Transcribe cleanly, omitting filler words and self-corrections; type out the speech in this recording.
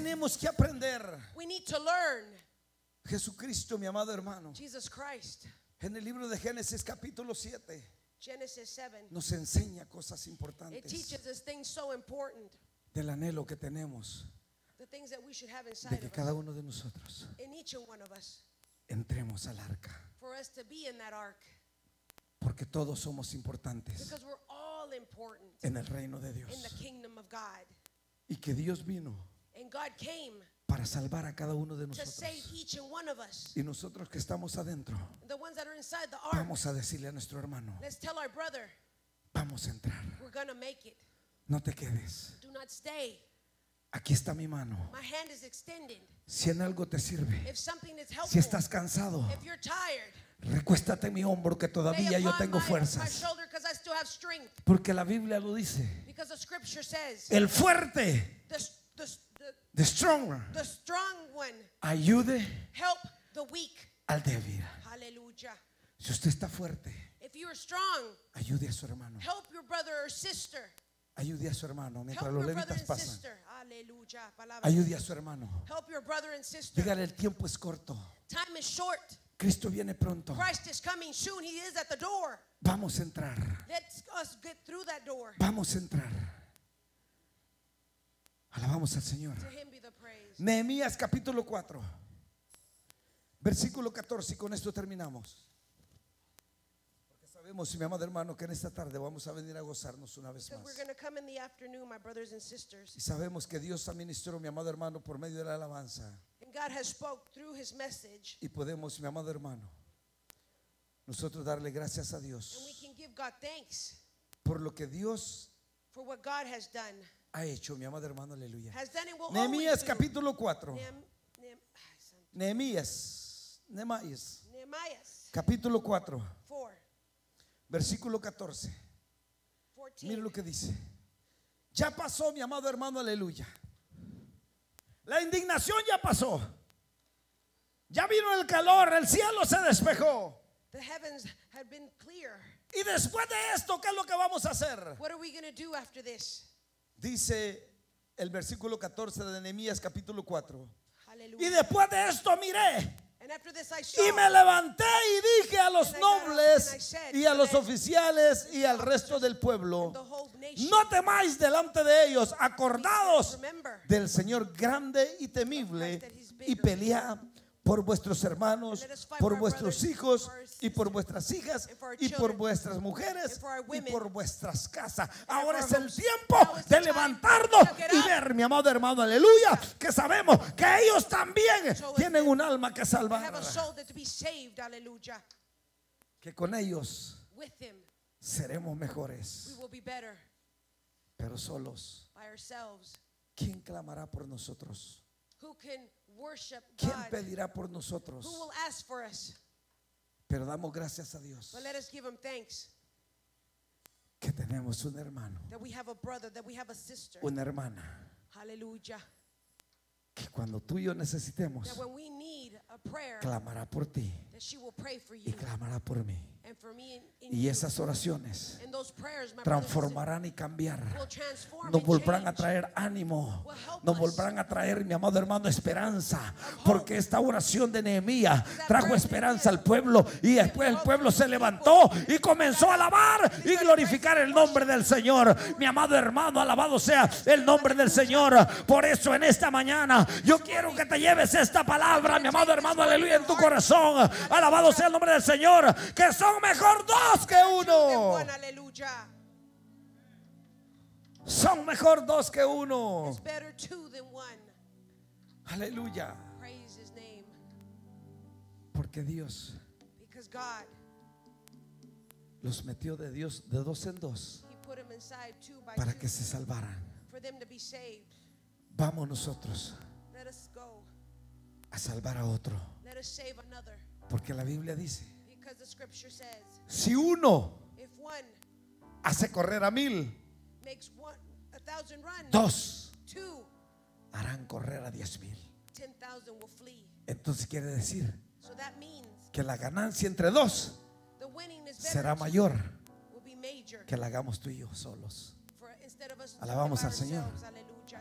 Tenemos que aprender. We need to learn. Jesucristo, mi amado hermano, Jesus Christ, en el libro de Génesis capítulo 7 Genesis 7, nos enseña cosas it importantes teaches us things so important, del anhelo que tenemos the things that we should have de inside que of cada us, uno de nosotros in each and one of us, entremos al arca, for us to be in that ark, porque todos somos importantes because we're all important en el reino de in Dios, the kingdom of God. y que Dios vino And God came para salvar a cada uno de to save nosotros, each and one of us. y nosotros que estamos adentro The ones that are inside the ark, vamos a decirle a nuestro hermano: let's tell our brother, vamos a entrar, we're gonna make it. no te quedes, Do not stay. aquí está mi mano, My hand is extended. si en algo te sirve, If something is si helpful, estás cansado, if you're tired, recuéstate en mi hombro que lay todavía yo upon tengo my fuerzas, shoulder, because I still have strength. porque la Biblia lo dice: Because the scripture says el fuerte, the the strong, strong one ayude help the weak. al débil. Hallelujah. Si usted está fuerte, If you are strong, ayude a su hermano, help your brother or sister. ayude a su hermano mientras Help los your brother levitas and pasan. sister. Hallelujah. Palabra. Ayude a su hermano. Help your brother and sister. Dígale: el tiempo es corto, Time is short. Cristo viene pronto, Christ is coming soon. He is at the door. vamos a entrar, Let us get through that door. vamos a entrar. Alabamos al Señor. To him be the praise. Nehemías capítulo 4 versículo 14, y con esto terminamos, porque sabemos, mi amado hermano, que en esta tarde vamos a venir a gozarnos una vez Because más, we're going to come in the afternoon, my brothers and sisters. y sabemos que Dios administró, mi amado hermano, por medio de la alabanza, And God has spoke through his message. y podemos, mi amado hermano, nosotros darle gracias a And we Dios can give God thanks por lo que Dios for what God has done. ha hecho, mi amado hermano, aleluya. Has done and will Nehemías always do. capítulo 4, Nehemiah Nehemías capítulo 4 4, versículo 14. 14. Mire lo que dice: ya pasó, mi amado hermano, aleluya. La indignación ya pasó. Ya vino el calor, el cielo se despejó. The heavens had been clear. Y después de esto, ¿qué es lo que vamos a hacer? What are we going to do after this? Dice el versículo 14 de Nehemías capítulo 4. Hallelujah. Y después de esto miré And after this I saw, y me levanté y dije a los And I got up nobles and I said y a to los them, oficiales y al resto del pueblo: the whole nation, no temáis delante de ellos, acordados remember del Señor grande y temible, y pelead por vuestros hermanos, por vuestros hijos y por vuestras hijas y por vuestras mujeres y por vuestras casas. Ahora es el tiempo de levantarnos y ver, mi amado hermano, aleluya, que sabemos que ellos también tienen un alma que they salvar, have a soul that to be saved. Hallelujah. que con ellos With him seremos we mejores, will be better. pero solos, By ourselves. ¿quién clamará por nosotros? Who can worship ¿Quién God? pedirá por nosotros? Who will ask for us? Pero damos gracias a Dios But let us give him thanks que tenemos un hermano, that we have a brother, that we have a sister. una hermana, Hallelujah. que cuando tú y yo necesitemos, That when we need a prayer, clamará por ti that she will pray for y you clamará por mí. and for me in Y you. esas oraciones And those prayers, my brothers and transformarán y cambiar. sisters, will transform Nos and volverán a change. traer ánimo. Will help Nos us. volverán a traer, mi amado hermano, esperanza. Porque esta oración de Nehemías trajo esperanza al pueblo. Y después el pueblo se levantó y comenzó a alabar y glorificar el nombre del Señor. Mi amado hermano, alabado sea el nombre del Señor. Por eso en esta mañana yo quiero que te lleves esta palabra, mi amado hermano, aleluya, en tu corazón. Alabado sea el nombre del Señor. Que son mejor dos que uno. One, hallelujah. Son mejor dos que uno. It's better two than one. Aleluya. Praise his name. Porque Dios Because God, los metió de Dios de dos en dos he put him inside two by para two que se salvaran. for them to be saved. Vamos nosotros Let us go. a salvar a otro. Let us save another. Porque la Biblia dice: Because the scripture says, si uno if one hace correr a 1000, makes 1,000 run, dos two, harán correr a 10,000. 10,000 will flee. Entonces quiere decir So that means que la ganancia entre dos the winning is será better, mayor will be major que la hagamos tú y yo solos. for instead of us Alabamos by al Señor. ourselves. Hallelujah.